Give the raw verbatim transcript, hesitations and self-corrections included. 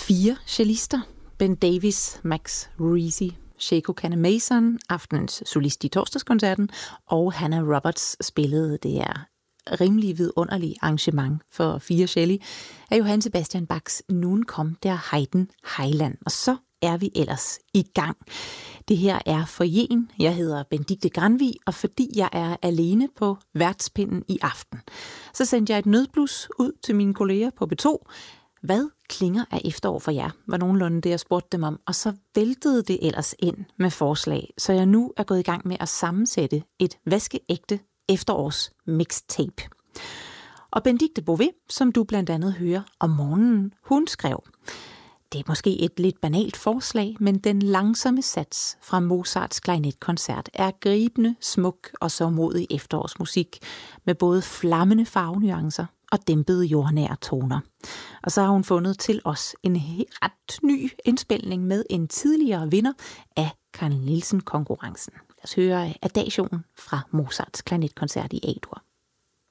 Fire cellister. Ben Davis, Max Reese, Shako Kanemason, aftenens solist i torsdagskoncerten, og Hannah Roberts spillede det her rimelig vidunderlige arrangement for fire celli af Johann Sebastian Bachs Nun kommt der Heiden Heiland. Og så er vi ellers i gang. Det her er Foyeren. Jeg hedder Benedikte Granvig, og fordi jeg er alene på værtspinden i aften, så sendte jeg et nødblus ud til mine kolleger på B to. Hvad klinger af efterår for jer, var nogenlunde det, jeg spurgte dem om, og så væltede det ellers ind med forslag, så jeg nu er gået i gang med at sammensætte et vaskeægte efterårs mixtape. Og Benedikte Bové, som du blandt andet hører om morgenen, hun skrev: det er måske et lidt banalt forslag, men den langsomme sats fra Mozarts klarinetkoncert er gribende, smuk og sørgmodig efterårsmusik med både flammende farvenuancer og dæmpede jordnære toner. Og så har hun fundet til os en ret ny indspilning med en tidligere vinder af Carl Nielsen-konkurrencen. Lad os høre Adagioen fra Mozarts klarinetkoncert i A-dur.